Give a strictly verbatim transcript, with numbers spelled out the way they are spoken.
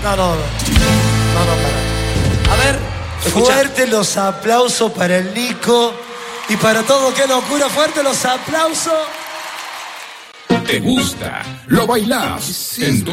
No, no, no. No, no, para. A ver, Escucha. fuerte los aplausos para el Nico y para todo. ¡Qué locura! Fuerte los aplausos. ¿Te gusta? ¿Lo bailás? En